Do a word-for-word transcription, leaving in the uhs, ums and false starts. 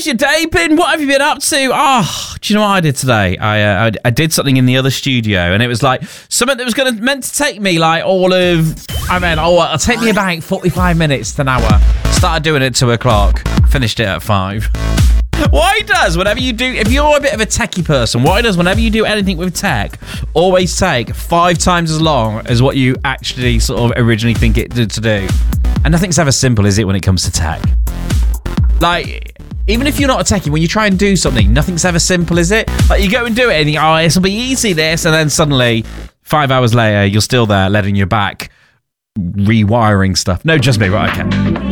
how's your day been? What have you been up to? Oh, do you know what I did today? I uh, I, I did something in the other studio, and it was like something that was going to meant to take me like all of. I mean, oh, it'll take me about forty-five minutes to an hour. Started doing it at two o'clock. Finished it at five. What he does whenever you do, if you're a bit of a techie person, what he does whenever you do anything with tech, always take five times as long as what you actually sort of originally think it did to do. And nothing's ever simple, is it, when it comes to tech? Like, even if you're not a techie, when you try and do something, nothing's ever simple, is it? Like, you go and do it and you, oh, this will be easy, this, and then suddenly, five hours later, you're still there, letting your back, rewiring stuff. No, just me, right, okay.